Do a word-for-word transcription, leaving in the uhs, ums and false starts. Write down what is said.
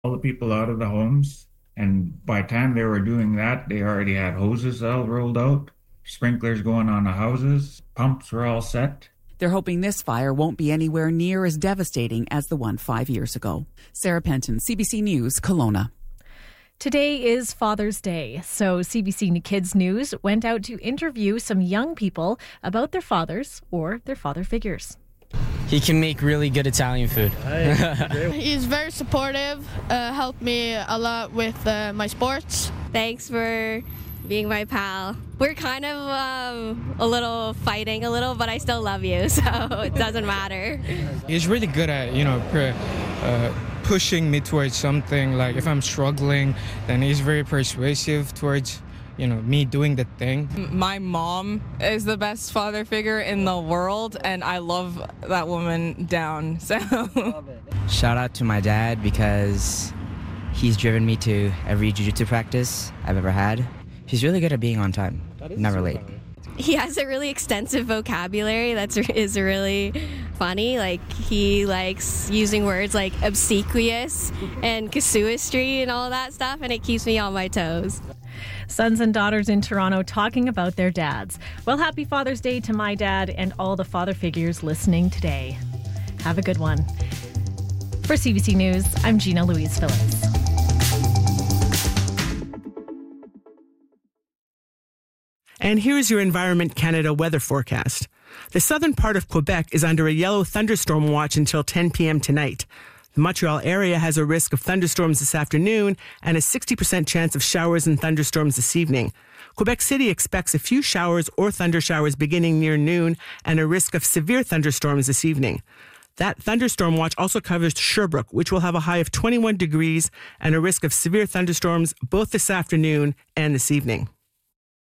all the people out of the homes. And by the time they were doing that, they already had hoses all rolled out, sprinklers going on the houses, pumps were all set. They're hoping this fire won't be anywhere near as devastating as the one five years ago. Sarah Penton, C B C News, Kelowna. Today is Father's Day, so C B C Kids News went out to interview some young people about their fathers or their father figures. He can make really good Italian food. He's very supportive, uh, helped me a lot with uh, my sports. Thanks for being my pal. We're kind of um, a little fighting a little, but I still love you, so it doesn't matter. He's really good at, you know, uh, pushing me towards something. Like if I'm struggling, then he's very persuasive towards, you know, me doing the thing. My mom is the best father figure in the world, and I love that woman down. So shout out to my dad because he's driven me to every jiu-jitsu practice I've ever had. He's really good at being on time, never late. He has a really extensive vocabulary that's is really funny. Like he likes using words like obsequious and casuistry and all that stuff, and it keeps me on my toes. Sons and daughters in Toronto talking about their dads. Well, happy Father's Day to my dad and all the father figures listening today. Have a good one. For C B C News, I'm Gina Louise Phillips. And here's your Environment Canada weather forecast. The southern part of Quebec is under a yellow thunderstorm watch until ten p.m. tonight. The Montreal area has a risk of thunderstorms this afternoon and a sixty percent chance of showers and thunderstorms this evening. Quebec City expects a few showers or thunder showers beginning near noon and a risk of severe thunderstorms this evening. That thunderstorm watch also covers Sherbrooke, which will have a high of twenty-one degrees and a risk of severe thunderstorms both this afternoon and this evening.